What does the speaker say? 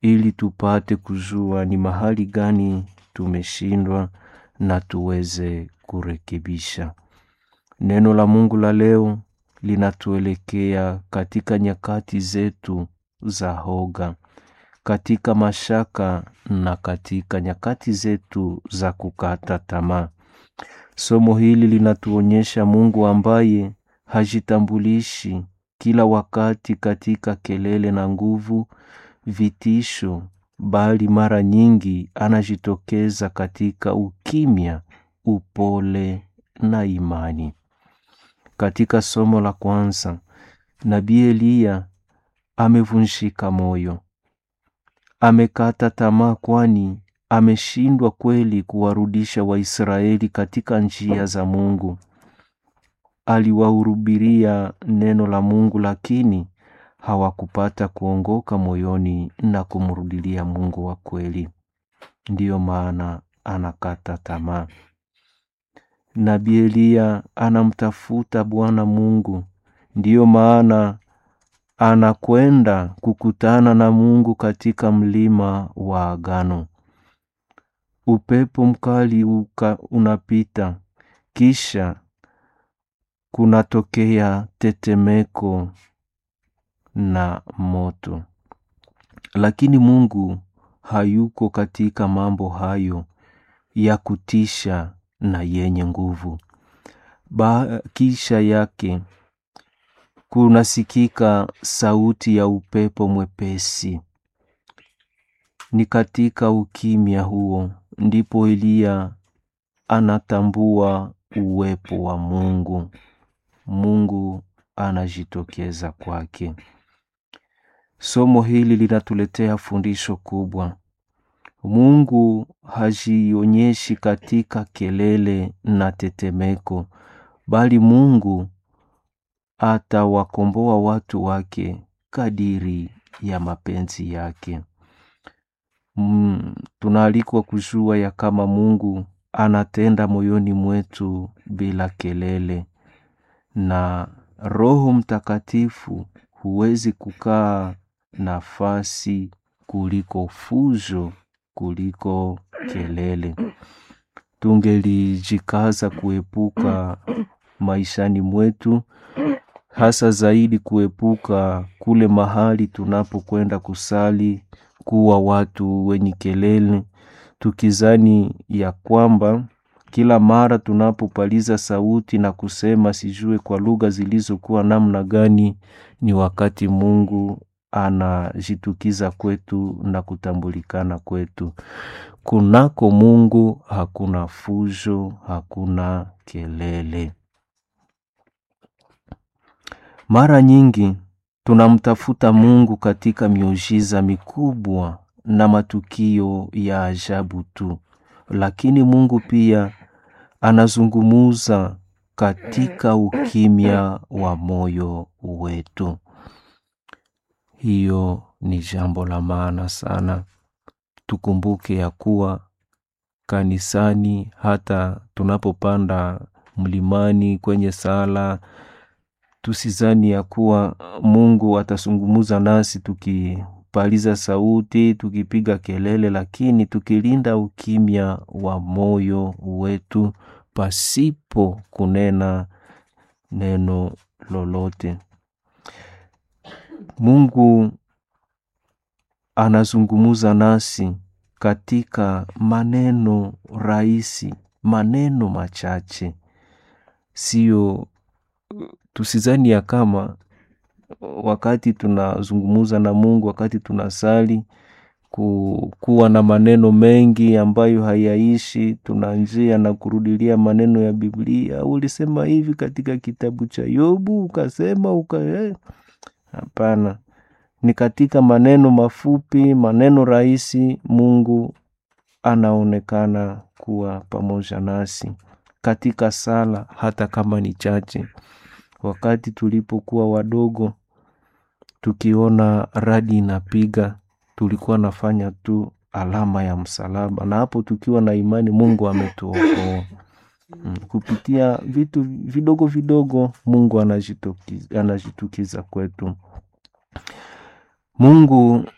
ili tupate kujua ni mahali gani tumeshindwa na tuweze kurekebisha. Neno la Mungu la leo linatuelekea katika nyakati zetu za hoga, katika mashaka na katika nyakati zetu za kukata tamaa. Somo hili linatuonyesha Mungu ambaye hajitambulishi kila wakati katika kelele na nguvu, vitisho, bali mara nyingi anajitokeza katika ukimya, upole na imani. Katika somo la kwanza, Nabii Eliya amevunjika moyo. Amekata tamaa kwani ameshindwa kweli kuwarudisha Waisraeli katika njia za Mungu. Aliwahubiria neno la Mungu lakini hawakupata kuongoka moyoni na kumrudilia Mungu wa kweli. Ndiyo maana anakata tamaa. Nabii Eliya anamtafuta Bwana Mungu. Ndiyo maana anakwenda kukutana na Mungu katika mlima wa agano. Upepo mkali unapita, kisha kunatokea tetemeko na moto. Lakini Mungu hayuko katika mambo hayo ya kutisha na yenye nguvu. Kisha yake kunasikika sauti ya upepo mwepesi. Ni katika ukimya huo ndipo Eliya anatambua uwepo wa Mungu. Mungu anajitokeza kwake. Somo hili linatuletea fundisho kubwa. Mungu hajionyeshi katika kelele na tetemeko, bali Mungu atawakomboa watu wake kadiri ya mapenzi yake. Tunaalikwa kujua ya kama Mungu anatenda moyoni mwetu bila kelele, na Roho Mtakatifu huwezi kukaa nafasi kuliko fujo, kuliko kelele. Tungelijikaza kuepuka maishani mwetu, hasa zaidi kuepuka kule mahali tunapokwenda kusali kuwa watu wenye kelele, tukizani ya kwamba kila mara tunapopaliza sauti na kusema sijue kwa lugha zilizokuwa namna gani, ni wakati Mungu anajitukiza kwetu na kutambulikana kwetu. Kunako Mungu hakuna fujo, hakuna kelele. Mara nyingi tunamtafuta Mungu katika miujiza mikubwa na matukio ya ajabu tu, lakini Mungu pia anazungumuza katika ukimya wa moyo wetu. Hiyo ni jambo la maana sana. Tukumbuke ya kuwa kanisani, hata tunapopanda mlimani kwenye sala, tusizani ya kuwa Mungu atazungumza nasi tukipaliza sauti, tukipiga kelele, lakini tukilinda ukimya wa moyo wetu pasipo kunena neno lolote. Mungu anazungumza nasi katika maneno rahisi, maneno machache. Sio, tusizani ya kama wakati tunazungumza na Mungu, wakati tunasali, kuwa na maneno mengi ambayo hayaishi, tunanjia na kurudilia maneno ya Biblia. Ulisema hivi katika kitabu cha Yobu, ukasema hapana. Ni katika maneno mafupi, maneno rahisi, Mungu anaonekana kuwa pamoja nasi. Katika sala, hata kama ni chache. Wakati tulipokuwa wadogo, tukiona radi inapiga, tulikuwa nafanya tu alama ya msalaba, na hapo tukiwa na imani Mungu ametuokoa. Kupitia vitu vidogo vidogo Mungu anajitukiza kwetu. Mungu